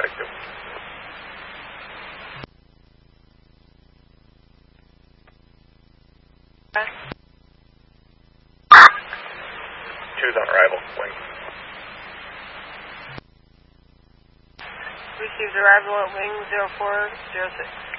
active. Two's on arrival, wing. Received arrival at wing 0406.